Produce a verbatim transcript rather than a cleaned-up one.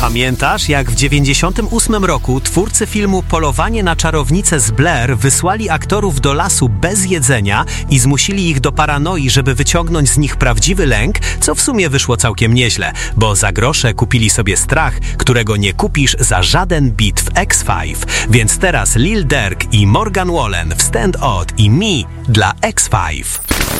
Pamiętasz, jak w dziewięćdziesiątym ósmym roku twórcy filmu Polowanie na czarownicę z Blair wysłali aktorów do lasu bez jedzenia i zmusili ich do paranoi, żeby wyciągnąć z nich prawdziwy lęk, co w sumie wyszło całkiem nieźle, bo za grosze kupili sobie strach, którego nie kupisz za żaden bit w X pięć. Więc teraz Lil Durk i Morgan Wallen w Stand Out i Me dla X pięć.